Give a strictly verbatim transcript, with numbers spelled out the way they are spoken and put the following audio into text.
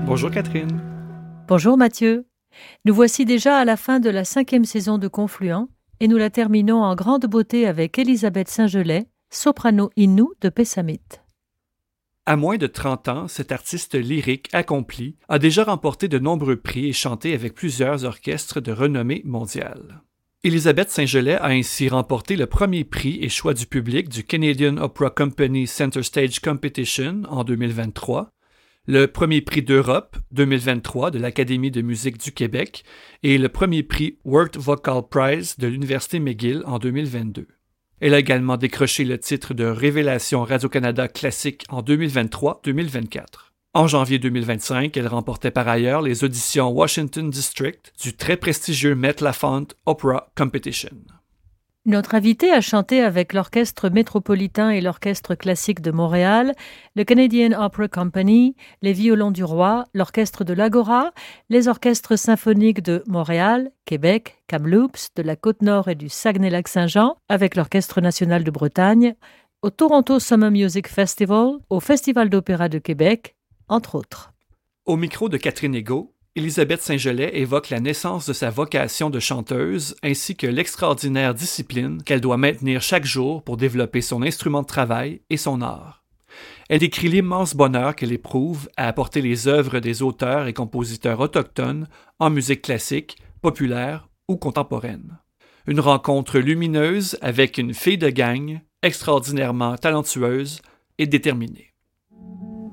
Bonjour Catherine. Bonjour Mathieu. Nous voici déjà à la fin de la cinquième saison de Confluent et nous la terminons en grande beauté avec Elisabeth Saint-Gelais, soprano Innu de Pessamit. À moins de trente ans, cette artiste lyrique accomplie a déjà remporté de nombreux prix et chanté avec plusieurs orchestres de renommée mondiale. Elisabeth Saint-Gelais a ainsi remporté le premier prix et choix du public du Canadian Opera Company Center Stage Competition en deux mille vingt-trois, le premier prix d'Europe deux mille vingt-trois de l'Académie de musique du Québec et le premier prix World Vocal Prize de l'Université McGill en deux mille vingt-deux. Elle a également décroché le titre de Révélation Radio-Canada classique en deux mille vingt-trois deux mille vingt-quatre. En janvier deux mille vingt-cinq, elle remportait par ailleurs les auditions Washington District du très prestigieux Met Lafont Opera Competition. Notre invitée a chanté avec l'Orchestre métropolitain et l'Orchestre classique de Montréal, le Canadian Opera Company, les Violons du Roi, l'Orchestre de l'Agora, les orchestres symphoniques de Montréal, Québec, Kamloops, de la Côte-Nord et du Saguenay-Lac-Saint-Jean, avec l'Orchestre national de Bretagne, au Toronto Summer Music Festival, au Festival d'opéra de Québec, entre autres. Au micro de Catherine Egault, Elisabeth Saint-Gelais évoque la naissance de sa vocation de chanteuse ainsi que l'extraordinaire discipline qu'elle doit maintenir chaque jour pour développer son instrument de travail et son art. Elle décrit l'immense bonheur qu'elle éprouve à apporter les œuvres des auteurs et compositeurs autochtones en musique classique, populaire ou contemporaine. Une rencontre lumineuse avec une fille de gang extraordinairement talentueuse et déterminée.